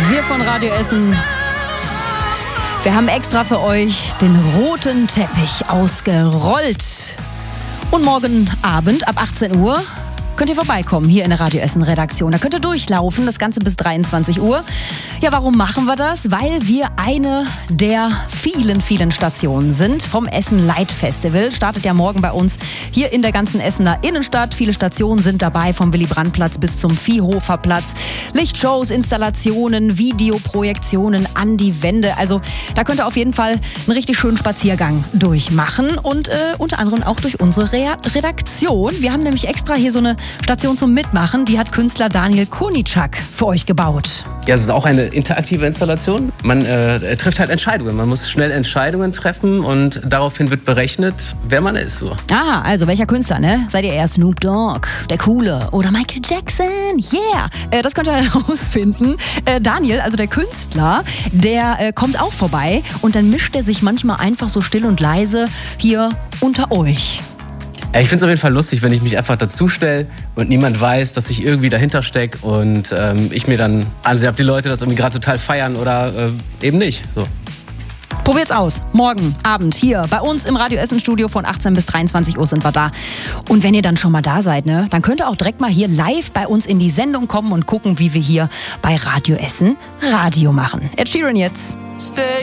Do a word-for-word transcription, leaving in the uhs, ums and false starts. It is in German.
Wir von Radio Essen, wir haben extra für euch den roten Teppich ausgerollt. Und morgen Abend ab achtzehn Uhr könnt ihr vorbeikommen hier in der Radio Essen Redaktion. Da könnt ihr durchlaufen, das Ganze bis dreiundzwanzig Uhr. Ja, warum machen wir das? Weil wir eine der vielen, vielen Stationen sind vom Essen Light Festival. Startet ja morgen bei uns hier in der ganzen Essener Innenstadt. Viele Stationen sind dabei, vom Willy-Brandt-Platz bis zum Viehhofer-Platz. Lichtshows, Installationen, Videoprojektionen an die Wände. Also da könnt ihr auf jeden Fall einen richtig schönen Spaziergang durchmachen und äh, unter anderem auch durch unsere Re- Redaktion. Wir haben nämlich extra hier so eine Station zum Mitmachen, die hat Künstler Daniel Konicak für euch gebaut. Ja, es ist auch eine interaktive Installation. Man äh, trifft halt Entscheidungen. Man muss schnell Entscheidungen treffen und daraufhin wird berechnet, wer man ist. So. Ah, also welcher Künstler, ne? Seid ihr eher Snoop Dogg, der Coole oder Michael Jackson? Yeah! Äh, das könnt ihr herausfinden. Äh, Daniel, also der Künstler, der äh, kommt auch vorbei und dann mischt er sich manchmal einfach so still und leise hier unter euch. Ja, ich finde es auf jeden Fall lustig, wenn ich mich einfach dazustelle und niemand weiß, dass ich irgendwie dahinter stecke und ähm, ich mir dann ansehe, ob die Leute das irgendwie gerade total feiern oder äh, eben nicht. So. Probiert's aus. Morgen Abend hier bei uns im Radio Essen Studio von achtzehn bis dreiundzwanzig Uhr sind wir da. Und wenn ihr dann schon mal da seid, ne, dann könnt ihr auch direkt mal hier live bei uns in die Sendung kommen und gucken, wie wir hier bei Radio Essen Radio machen. Ed Sheeran jetzt.